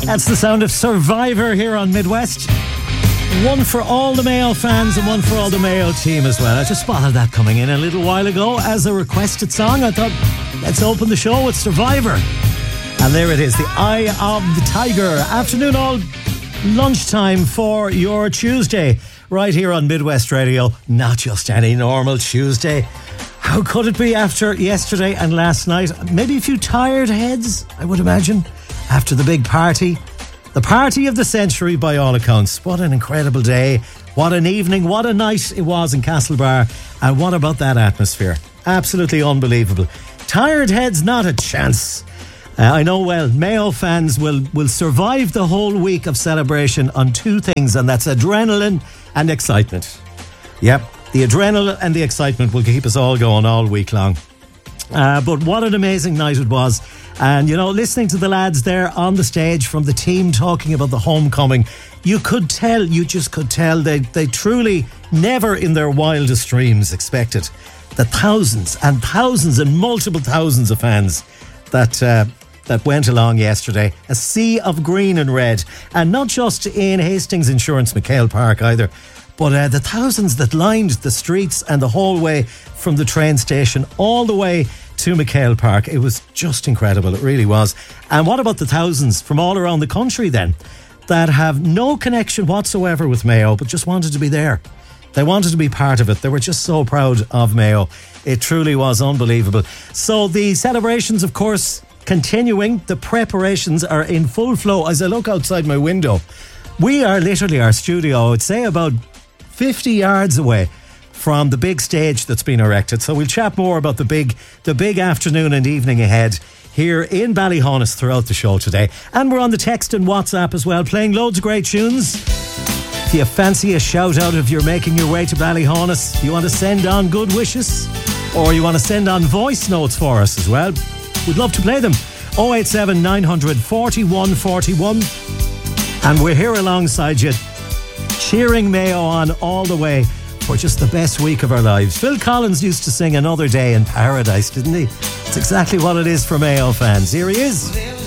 That's the sound of Survivor here on Midwest. One for all the Mayo fans and one for all the Mayo team as well. I just spotted that coming in a little while ago as a requested song. I thought, let's open the show with Survivor. And there it is, the Eye of the Tiger. Afternoon, all lunchtime for your Tuesday. Right here on Midwest Radio. Not just any normal Tuesday. How could it be after yesterday and last night? Maybe a few tired heads, I would imagine, after the big party. The party of the century by all accounts. What an incredible day. What an evening. What a night it was in Castlebar. And what about that atmosphere? Absolutely unbelievable. Tired heads, not a chance. I know well, Mayo fans will survive the whole week of celebration on two things, and that's adrenaline and excitement. Yep, the adrenaline and the excitement will keep us all going all week long. But what an amazing night it was. And, you know, listening to the lads there on the stage from the team talking about the homecoming, you just could tell they truly never in their wildest dreams expected the thousands and thousands and multiple thousands of fans that went along yesterday. A sea of green and red. And not just in Hastings Insurance McHale Park either, but the thousands that lined the streets and the whole way from the train station all the way to McHale Park. It was just incredible. It really was. And what about the thousands from all around the country then that have no connection whatsoever with Mayo but just wanted to be there? They wanted to be part of it. They were just so proud of Mayo. It truly was unbelievable. So the celebrations, of course, continuing. The preparations are in full flow. As I look outside my window, we are literally, our studio, I would say about 50 yards away from the big stage that's been erected. So we'll chat more about the big afternoon and evening ahead here in Ballyhonus throughout the show today. And we're on the text and WhatsApp as well, playing loads of great tunes. If you fancy a shout out if you're making your way to Ballyhonus, you want to send on good wishes, or you want to send on voice notes for us as well, we'd love to play them. 087 900 41 41. And we're here alongside you, cheering Mayo on all the way for just the best week of our lives. Phil Collins used to sing Another Day in Paradise, didn't he? It's exactly what it is for Mayo fans. Here he is.